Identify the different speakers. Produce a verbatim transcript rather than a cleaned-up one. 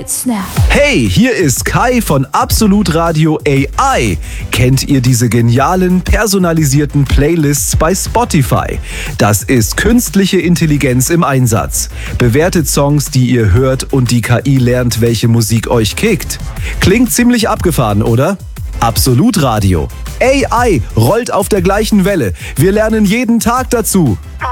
Speaker 1: hits now.
Speaker 2: Hey, hier ist Kai von Absolut Radio A I. Kennt ihr diese genialen, personalisierten Playlists bei Spotify? Das ist künstliche Intelligenz im Einsatz. Bewertet Songs, die ihr hört, und die K I lernt, welche Musik euch kickt. Klingt ziemlich abgefahren, oder? Absolut Radio. A I rollt auf der gleichen Welle. Wir lernen jeden Tag dazu.